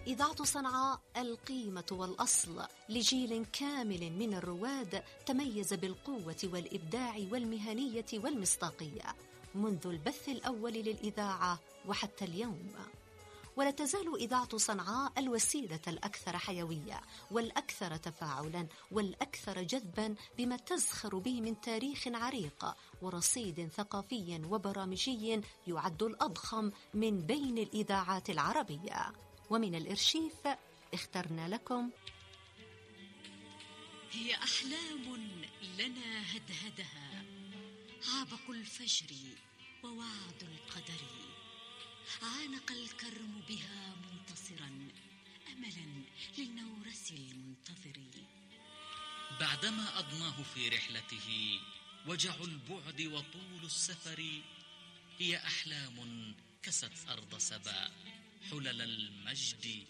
إذاعة صنعاء القيمة والأصل لجيل كامل من الرواد تميز بالقوة والإبداع والمهنية والمصداقية منذ البث الأول للإذاعة وحتى اليوم. ولا تزال إذاعة صنعاء الوسيلة الأكثر حيوية والأكثر تفاعلا والأكثر جذبا بما تزخر به من تاريخ عريق ورصيد ثقافي وبرامجي يعد الأضخم من بين الإذاعات العربية. ومن الإرشيف اخترنا لكم هي أحلام لنا هدهدها عابق الفجر ووعد القدر، عانق الكرم بها منتصرا أملا للنورس المنتظر. بعدما أضناه في رحلته وجع البعد وطول السفر، هي أحلام كست أرض سبا حلل المجد